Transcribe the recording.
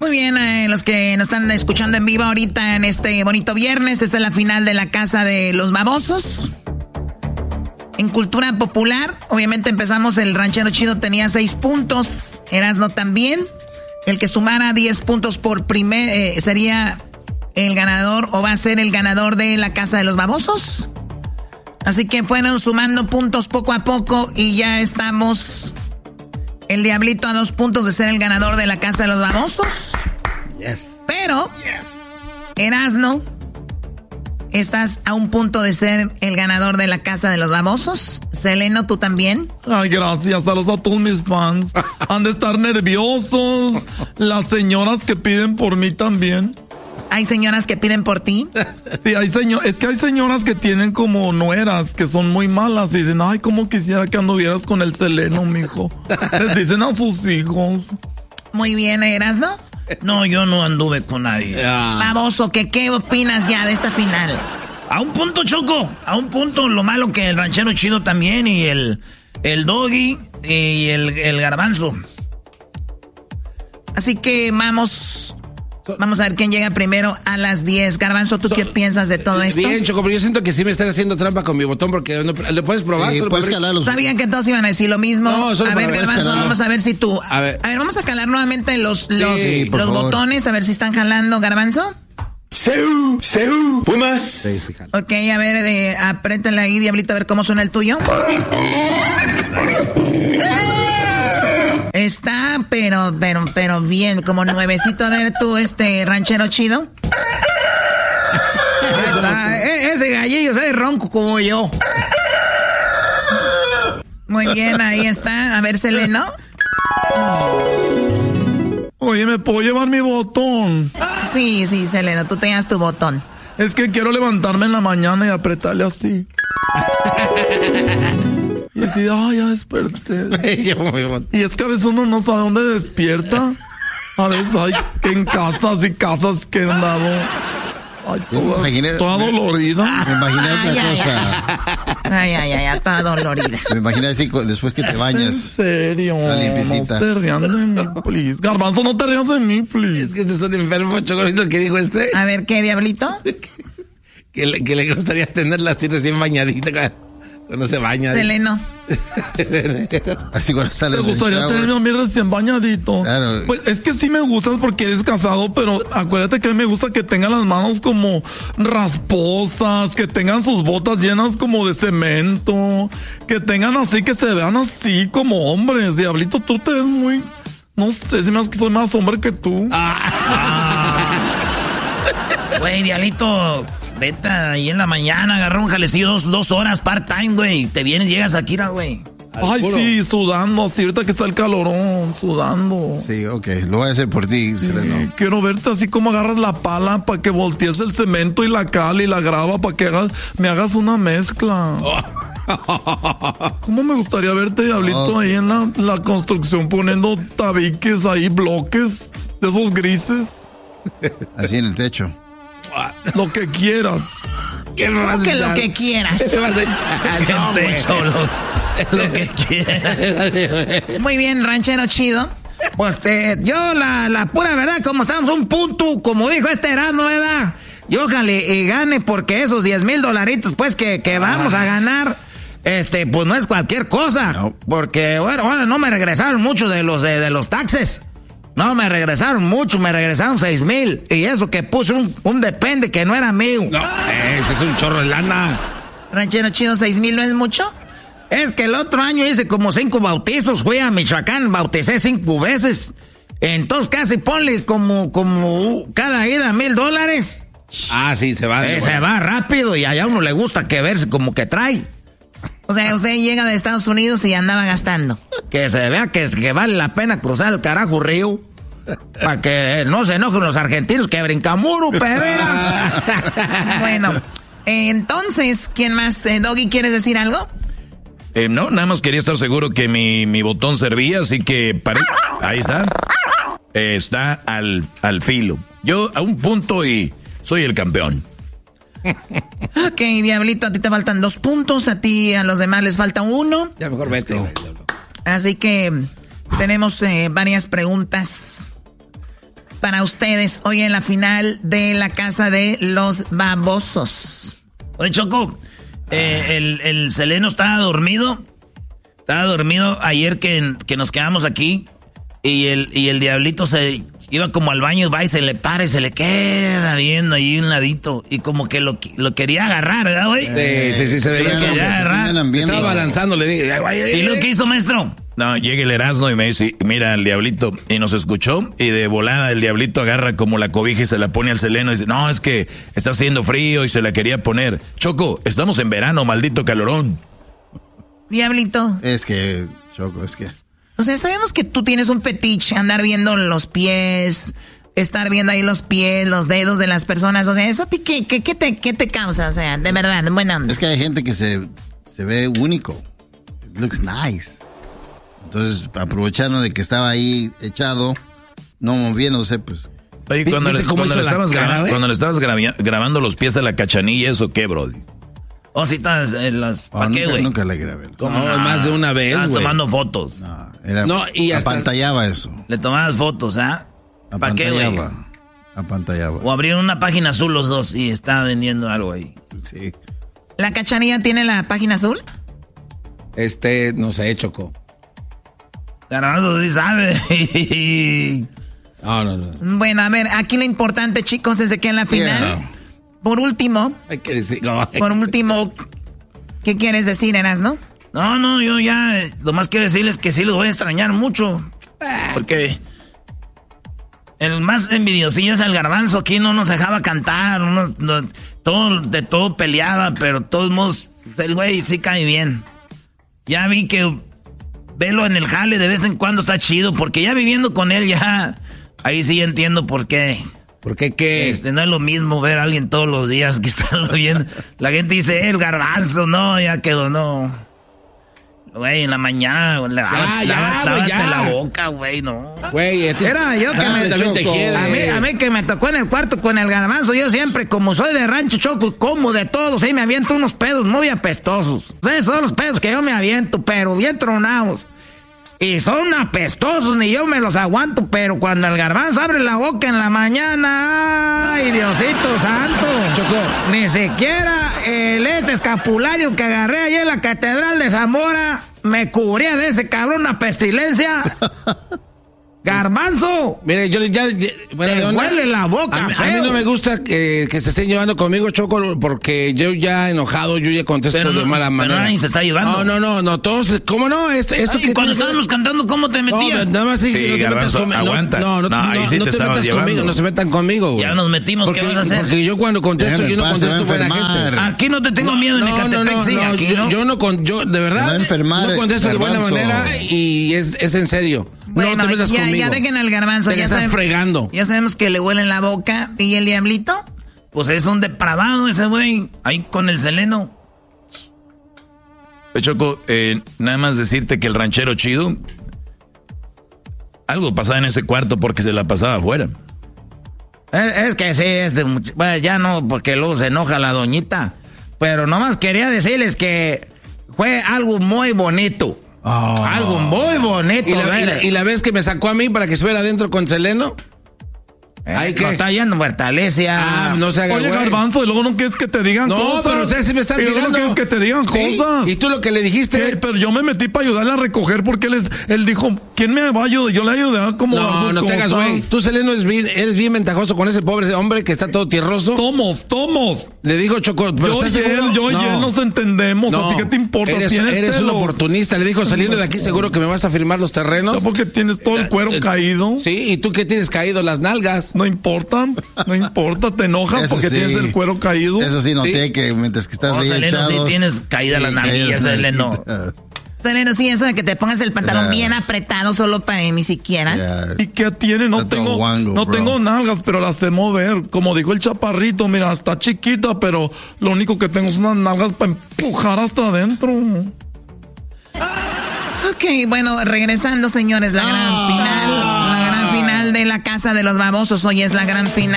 Muy bien, los que nos están escuchando en vivo ahorita en este bonito viernes, esta es la final de la Casa de los Babosos. En cultura popular, obviamente empezamos, el ranchero chido tenía 6 puntos, Erasmo también. El que sumara 10 puntos por sería el ganador o va a ser el ganador de la Casa de los Babosos. Así que fueron sumando puntos poco a poco y ya estamos... El Diablito a 2 puntos de ser el ganador de la Casa de los Babosos. Yes. Pero, Erasmo, estás a 1 punto de ser el ganador de la Casa de los Babosos. Seleno, ¿tú también? Ay, gracias a todos mis fans. Han de estar nerviosos. Las señoras que piden por mí también. ¿Hay señoras que piden por ti? Sí, es que hay señoras que tienen como nueras, que son muy malas. Y dicen, ay, cómo quisiera que anduvieras con el Seleno, mijo. Les dicen a sus hijos. Muy bien, ¿Erasmo? No, yo no anduve con nadie. Baboso, ¿qué opinas ya de esta final? A 1 punto, Choco. A 1 punto, lo malo que el ranchero chido también y el Doggy y el Garbanzo. Así que vamos a ver quién llega primero a las 10. Garbanzo, ¿tú qué piensas de todo esto? Bien, Choco, pero yo siento que sí me están haciendo trampa con mi botón porque ¿le puedes probar? Sí, puedes calarlos. Sabían que todos iban a decir lo mismo. No, a ver, Garbanzo, vamos a ver si tú... A ver, vamos a calar nuevamente los botones, a ver si están jalando, Garbanzo. ¡Seu! ¡Pumas! Sí, ok, a ver, apriétale ahí, Diablito, a ver cómo suena el tuyo. Está, pero bien, como nuevecito. A ver tú, ranchero chido. Ese gallillo se ronco como yo. Muy bien, ahí está. A ver, Seleno. Oye, ¿me puedo llevar mi botón? Sí, Seleno, tú tenías tu botón. Es que quiero levantarme en la mañana y apretarle así. Y decir, ay, ya desperté. Y es que a veces uno no sabe dónde despierta. A veces hay en casas y casas que han dado. Ay, toda dolorida. Me imaginé otra cosa. Ay, toda dolorida. Me imaginé así después que te bañas. ¿En serio? La limpiecita. No te rías de mí, please. Garbanzo, no te rías de mí, please. Es que este es un enfermo, Chocorito, el que dijo A ver, ¿qué, Diablito? que le gustaría tenerla así recién bañadita cuando se baña. Seleno. Así cuando sales. ¿Te gustaría tenerme a mí recién bañadito? Claro. Pues es que sí me gustas porque eres casado, pero acuérdate que a mí me gusta que tengan las manos como rasposas, que tengan sus botas llenas como de cemento, que tengan así, que se vean así como hombres. Diablito, tú te ves muy... No sé, si me hace que soy más hombre que tú. Güey, Diablito, vete ahí en la mañana, agarra un jalecillo 2 horas part-time, güey. Te vienes, llegas aquí, güey. Ay, sí, sudando, así ahorita que está el calorón, sudando. Sí, ok, lo voy a hacer por ti, Seleno. Quiero verte así como agarras la pala para que voltees el cemento y la cal y la grava para que me hagas una mezcla. ¿Cómo me gustaría verte, Diablito, ahí en la construcción poniendo tabiques ahí, bloques de esos grises? Así en el techo. Lo que quieras. ¿Qué me vas a echar? Lo que quieras. ¿Qué me vas a echar? No, lo que quieras. Muy bien, ranchero chido. Pues yo la pura verdad, como estamos 1 punto, como dijo Erasmo, ¿verdad? Yo ojalá y gane, porque esos $10,000 pues que vamos a ganar, pues no es cualquier cosa. No. Porque bueno, no me regresaron mucho de los taxes. No, me regresaron mucho, me regresaron 6,000. Y eso que puse un depende que no era mío. No, ese es un chorro de lana. Ranchero chido, 6,000 no es mucho. Es que el otro año hice como 5 bautizos, fui a Michoacán, bauticé 5 veces. Entonces casi ponle como cada ida $1,000. Ah, sí, se va. Se va rápido y allá a uno le gusta que verse como que trae. O sea, usted llega de Estados Unidos y andaba gastando. Que se vea que vale la pena cruzar el carajo río. Para que no se enojen los argentinos que brincan muro, pebera. Bueno, entonces, ¿quién más? Doggy, ¿quieres decir algo? No, nada más quería estar seguro que mi botón servía, así que ahí está. Está al filo. Yo a 1 punto y soy el campeón. Ok, Diablito, a ti te faltan 2 puntos, a ti a los demás les falta 1. Ya mejor vete. Así que tenemos varias preguntas. para ustedes hoy en la final de la casa de los babosos? Oye, Choco, el Seleno estaba dormido. Estaba dormido ayer que nos quedamos aquí. Y el diablito se iba como al baño, va y se le para y se le queda viendo ahí un ladito. Y como que lo quería agarrar, ¿verdad, güey? Sí, se veía. Lo quería agarrar. Estaba balanzando, le dije. ¿Y lo que hizo, maestro? No, llega el Erasmo y me dice, mira el diablito, y nos escuchó, y de volada el diablito agarra como la cobija y se la pone al Seleno y dice, no, es que está haciendo frío y se la quería poner. Choco, estamos en verano, maldito calorón. Diablito. Es que, Choco, es que... O sea, sabemos que tú tienes un fetiche, andar viendo los pies, estar viendo ahí los pies, los dedos de las personas. O sea, ¿eso a ti qué te causa? O sea, de verdad, buena onda. Es que hay gente que se ve único. It looks nice. Entonces, aprovechando de que estaba ahí echado, no moviéndose, pues... Oye, cuando le estabas grabando los pies a la Cachanilla, ¿eso qué, bro? Oh, sí, ¿para qué, güey? Nunca le grabé. No, más de una vez, estabas güey. tomando fotos. Y hasta... apantallaba eso. Le tomabas fotos, ¿ah? ¿Para qué, güey? Apantallaba. O abrieron una página azul los dos y estaba vendiendo algo ahí. Sí. ¿La Cachanilla tiene la página azul? No sé, Choco. Garbanzo sí sabe. No. Bueno, a ver, aquí lo importante, chicos, es de que en la final, por último, Hay que decir... ¿qué quieres decir, Erasmo? No, yo ya, lo más quiero decirles que sí los voy a extrañar mucho. Porque el más envidiosillo es el Garbanzo. Aquí no nos dejaba cantar, de todo peleaba, pero de todos modos, el güey sí cae bien. Ya vi que verlo en el jale de vez en cuando está chido, porque ya viviendo con él ya, ahí sí entiendo por qué. ¿Por qué qué? No es lo mismo ver a alguien todos los días que estarlo viendo. La gente dice, el Garbanzo, no, ya quedó, no. Güey, en la mañana, lávate la boca, güey, no. Güey, Era yo que a mí que me tocó en el cuarto con el Garbanzo, yo siempre, como soy de rancho, Choco, como de todos, me aviento unos pedos muy apestosos. Sí, son los pedos que yo me aviento, pero bien tronados. Y son apestosos, ni yo me los aguanto, pero cuando el Garbanzo abre la boca en la mañana, ¡ay, Diosito santo! Choco. Ni siquiera el escapulario que agarré allá en la Catedral de Zamora me cubría de ese cabrón una pestilencia. Garbanzo, mire, yo ya bueno, te huele la boca. A mí no me gusta que se estén llevando conmigo, Choco, porque yo ya enojado, yo ya contesto de mala manera. Pero nadie se está llevando. No, todos, ¿cómo no? Esto que cuando estábamos cantando, ¿cómo te metías? No, nada más sí, sí, Garbanzo, aguanta. No te metas conmigo, no se metan conmigo, güey. Ya nos metimos, ¿qué vas a hacer? Porque yo cuando contesto, yo no contesto buena gente. Aquí no te tengo miedo en Ecatepec, sí, aquí no. Yo de verdad no contesto de buena manera y es en serio. Bueno, no te metas conmigo. Ya dejen al Garbanzo, ya están fregando. Ya sabemos que le huele la boca. ¿Y el diablito? Pues es un depravado ese güey, ahí con el Seleno. Choco, nada más decirte que el ranchero chido, algo pasaba en ese cuarto porque se la pasaba afuera. Es que sí, bueno, ya no, porque luego se enoja la doñita. Pero nomás quería decirles que fue algo muy bonito. Algo muy bonito. ¿Y la vez que me sacó a mí para que estuviera adentro con Seleno? Ahí que está yendo Bertalesia. No se haga. Oye, Garbanzo, y luego no quieres que te digan cosas. No, pero ustedes sí me están tirando. No quieres que te digan cosas. Y tú lo que le dijiste. ¿Qué? Pero yo me metí para ayudarle a recoger porque él dijo, ¿quién me va a ayudar? Yo le ayudé a como. No te hagas, güey. Tú, Seleno, eres bien ventajoso con ese pobre hombre que está todo tierroso. Tomos. Le digo, Choco, pero yo y él nos entendemos. ¿A ti qué te importa? Eres un oportunista. Le dijo, saliendo de aquí, seguro que me vas a firmar los terrenos. Porque tienes todo el cuero caído. Sí, ¿y tú qué tienes caído? Las nalgas. No importa, te enojas eso porque sí, tienes el cuero caído. Eso sí, noté que mientras que estás ahí Seleno, echados, sí tienes caída las nalguillas, Seleno. Seleno, sí, eso de que te pongas el pantalón bien apretado solo para ni siquiera. Yeah. ¿Y qué tiene? No tengo nalgas, pero las sé mover. Como dijo el chaparrito, mira, está chiquita, pero lo único que tengo son unas nalgas para empujar hasta adentro. Ok, bueno, regresando, señores, la gran final de la casa de los babosos. Hoy es la gran final.